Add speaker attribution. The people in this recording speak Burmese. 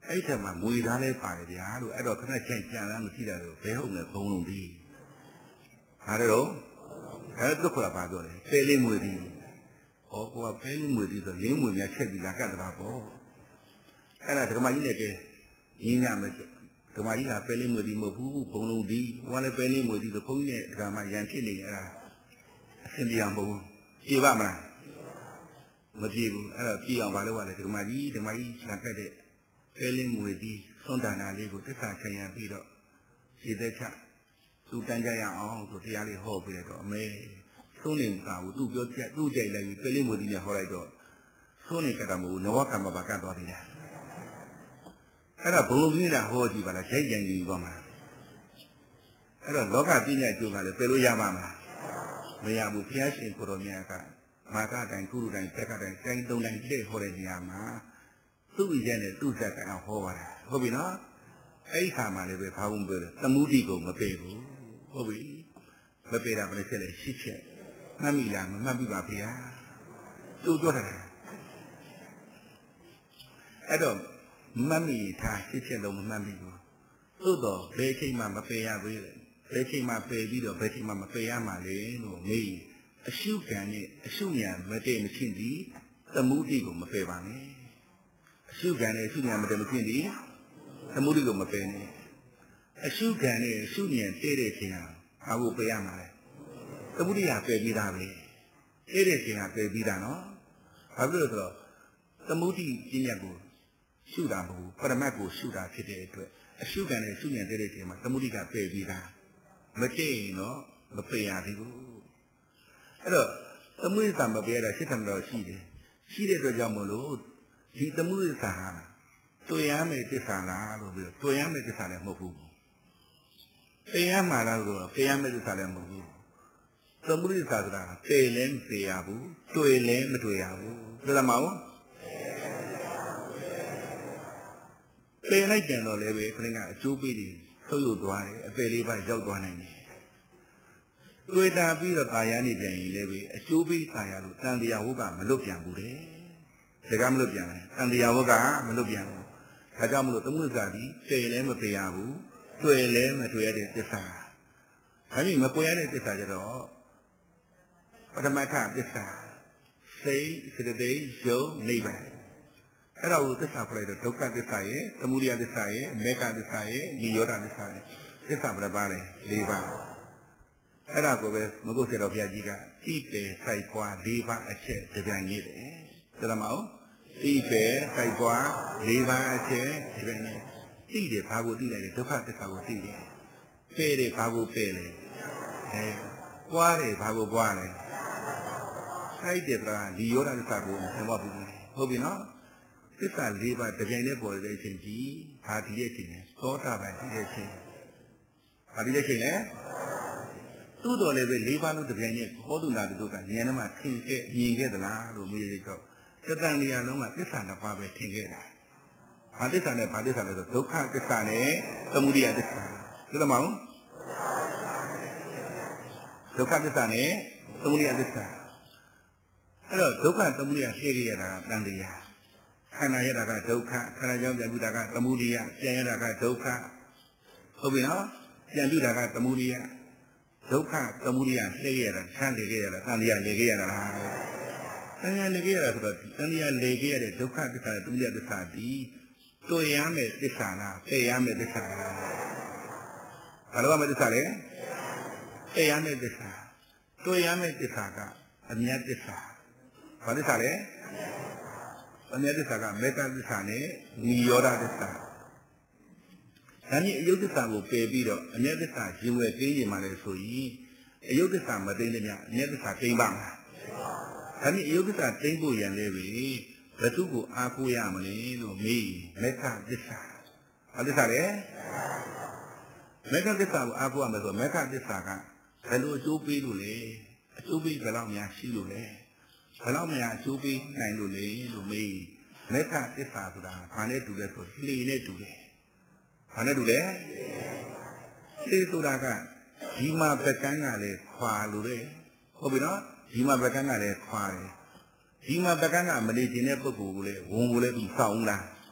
Speaker 1: အဲ့ထက်မှမွေသားလဲပါတယ်ဗျာလို့အဲ့တော့ခဏချိန်ကြံလားမရှိတာတော့ဘဲဟုတ်နဲ့ဘုံလုံးပြီးဟာတော့အဲ့တော့ခေါ်ပါတော့လေပဲလေးမွေပြီးဟောကိုကပဲလေးမွေပြီးဆိုရင်းမွေများချက်ပြီးလာကတ်တာပေါ့အဲ့ဒါဓမ္မကြီးနဲ့ကဲရင်းရမယ်ဓမ္မကြီးကပဲလေးမွေပြီးမဟုတ်ဘူးဘုံလုံးပြီးဟောလည်းပဲလေးမွေပြီးဆိုဘုန်းကြီးနဲ့ဓမ္မရန်ဖြစ်နေအဲ့ဒါအဆင်ပြေအောင်ဘုံပြေပါမလားမပြေဘူးအဲ့တော့ပြေအောင်မလုပ်ရလေဓမ္မကြီးလာကတ်တဲ့ပဲလေးမွေပြီးသွန်တန်တာလေးကိုသစ္စာချင်ရပြီးတော့ခြေသက်ချသူတန်းကြရအောင်ဆိုတရားလေးဟောပြီးတော့အမေသုံးနေတာကိုသူပြောချက်သူ့ကြိုက်လိုက်ပြီးပဲလေးမွေပြီးနဲ့ဟောလိုက်တော့သုံးနေကြတာမဟုတ်နဝကမ္မဘာကတ်သွားပြီလားအဲ့ဒါဘုံလုံးကြီးလာဟောကြည့်ပါလားရိုက်ကြံကြည့်ပါမှာအဲ့တော့လောကပညာကျိုးကလည်းပြေလို့ရပါမလားမရဘူးဘုရားရှင်ကိုတော်မြတ်ကမာကတိုင်းကုရုတိုင်းသက်ကတိုင်းတိုင်းသုံးတိုင်းတဲ့ဟောတဲ့နေရာမှာသူ့ရဲ့နဲ့သူ့ဇက်ကဟောပါတာဟုတ်ပြီနော်အဲ့ဒီခါမှလည်းပဲဘာဝုံပြောတယ်သမုဒိကိုမပေဘူးဟုတ်ပြီမပေတာဘယ်လိုဖြစ်လဲရှစ်ချက်မှတ်မိလားမမှတ်ပြီပါဗျာသူ့ပြောတာအဲ့တော့မှတ်မိထားရှစ်ချက်လုံးမမှတ်မိဘူးသို့တော့ဘယ်ချိန်မှမပေရဘူးလေဘယ်ချိန်မှပေပြီးတော့ဘယ်ချိန်မှမပေရမှလေလို့မေးအရှုခံနဲ့အရှုဉာဏ်မတည့်မချင်းသည်သမုဒိကိုမပေပါနဲ့အရှုခံနဲ့အရှုဉာဏ်မတည့်မချင်းသည်သမုဒိကိုမပေနဲ့အရှုခံနဲ့အရှုဉာဏ်တည့်တဲ့ချိန်ဟာဘာလို့ပေရမှာလဲသမုဒိကပေပြီးသားပဲတည့်တဲ့ချိန်ဟာပေပြီးသားနော်ဘာဖြစ်လို့ဆိုတော့သမုဒိပညာကိုရှုတာမဟုတ်ပရမတ်ကိုရှုတာဖြစ်တဲ့အတွက်အရှုခံနဲ့အရှုဉာဏ်တည့်တဲ့ချိန်မှာသမုဒိကပေပြီးသားမတည့်ရင်တော့မပေရသေးဘူးအဲ့တော့သမုဒိစာမပေရတာရှစ်ထံတော်ရှိတယ်ရှိတဲ့အတွက်ကြောင့်မလို့ဒီသမုဒိစာဟာတွေ့ရမယ့်သစ္စာလားလို့ပြောတွေ့ရမယ့်သစ္စာလည်းမဟုတ်ဘူးသိရမှာလားလို့သိရမယ့်သစ္စာလည်းမဟုတ်ဘူးသမုဒိစာဆိုတာသိလည်းမသိရဘူးတွေ့လည်းမတွေ့ရဘူးသိလားမဟုတ်သိလိုက်ကြတော့လည်းပဲခရင်ကအကျိုးပေးတယ်ဆုပ်ယုတ်သွားတယ်အပေလေးပါရောက်သွားနိုင်တယ်တွေ့တာပြီးတော့ตายရနေပြန်ရင်လည်းပဲအကျိုးပေးตายရလို့တန်တရားဝုကမလွတ်ပြန်ဘူးတဲ့ဒါကမလွတ်ပြန်တယ်တန်တရားဝုကမလွတ်ပြန်ဘူးဒါကြောင့်မလို့သမုဒ္ဒရာဒီသိလည်းမသိရဘူးတွေ့လည်းမတွေ့ရတဲ့သစ္စာဒါပြီးမပေါ်ရတဲ့သစ္စာကြတော့ပထမထသစ္စာစိတ်စေတသိက်ယုံနိဗ္ဗာန်အဲ့ဒါကိုသစ္စာခေါ်လိုက်တော့ဒုက္ခသစ္စာရဲ့သမုဒယသစ္စာရဲ့မေဃသစ္စာရဲ့နိရောဓသစ္စာရဲ့သစ္စာဘယ်နှပါးလဲ၄ပါးအဲ့ဒါကိုပဲမကုတ်စေတော်ဘုရားကြီးကဣပေဆိုင်ပွား၄ပါးအချက်တပြန်ကြီးတယ်သိလားမဟုတ်ဣပေဆိုင်ပွား၄ပါးအချက်တပြန်ကြီးသိတယ်ဘာကိုသိလိုက်လဲဒုက္ခသစ္စာကိုသိတယ်ပေတယ်ဘာကိုပေလဲပွားတယ်ဘာကိုပွားလဲဆိုင်တယ်ကဒီရောဓသစ္စာကိုသင်ပါဘူးဟုတ်ပြီနော်သစ္စာ၄ပါးတပြန်နဲ့ပေါ်တဲ့အချိန်ကြီးဘာဒီရဲ့ချိန်လဲသောတာပန်ဒီရဲ့ချိန်ဘာဒီရဲ့ချိန်လဲသို့တော်လည်းပဲ၄ပါးလုံးတပြိုင်နက်ဟောတုနာတို့ကဉာဏ်ထဲမှာထင်ခဲ့မြင်ခဲ့သလားလို့မေးရတော့သတ္တန်တရားလုံးကသစ္စာတစ်ပါးပဲထင်ခဲ့တာ။ဘာသစ္စာနဲ့ဘာသစ္စာလဲဆိုဒုက္ခသစ္စာနဲ့သမုဒယသစ္စာသိလားမဟုတ်ဒုက္ခသစ္စာနဲ့သမုဒယသစ္စာအဲ့တော့ဒုက္ခသမုဒယရှင်းရတာကတန်တရားခန္ဓာရတာကဒုက္ခခန္ဓာကြောင့်ပြန်ပြီးတာကသမုဒယပြန်ရတာကဒုက္ခဟုတ်ပြီနော်ပြန်ပြီးတာကသမုဒယဒုက္ခသမုဒယလှည့်ရတာဆန်းလေခဲ့ရတာတန်တရားလေခဲ့ရတာလားတန်တရားလေခဲ့ရတာဆိုတော့တန်တရားလေခဲ့ရတဲ့ဒုက္ခသစ္စာသမုဒယသစ္စာဒီတွေ့ရမယ့်သစ္စာလားသိရမယ့်သစ္စာလားဘာလို့မယ့်သစ္စာလဲသိရမယ့်သစ္စာတွေ့ရမယ့်သစ္စာကအမြတ်သစ္စာဘာသစ္စာလဲအမြတ်သစ္စာကမေတ္တာသစ္စာနဲ့နိရောဓသစ္စာဒါနဲ့အယုတ်သစ္စာကိုပယ်ပြီးတော့အမြတ်သစ္စာရင်ဝယ်သိရင်မှလည်းဆိုရင်အယုတ်သစ္စာမသိတဲ့မြတ်အမြတ်သစ္စာသိမ့်ပါမလားဒါနဲ့အယုတ်သစ္စာသိမ့်ဖို့ရန်လည်းပဲဘယ်သူကိုအားကိုးရမလဲလို့မေးမေတ္တာသစ္စာဘာသစ္စာလဲမေတ္တာသစ္စာကိုအားကိုးရမယ်ဆိုမေတ္တာသစ္စာကဘယ်လိုအကျိုးပေးလို့လဲအကျိုးပေးဘယ်လောက်များရှိလို့လဲဘယ်လောက်များအကျိုးပေးနိုင်လို့လဲလို့မေးမေတ္တာသစ္စာဆိုတာဘာနဲ့တူလဲဆိုလှေနဲ့တူတယ်ဘာနဲ့တူလဲလှေဆိုတာကဒီမှာပကန်းကလည်းခွာလို့လေဟုတ်ပြီနော်ဒီမှာပကန်းကလည်းခွာတယ်ဒီမှာပကန်းကမနေခြင်းတဲ့ပုဂ္ဂိုလ်ကိုလည်းဝန်ကိုလည်းပြီးစောင်းလား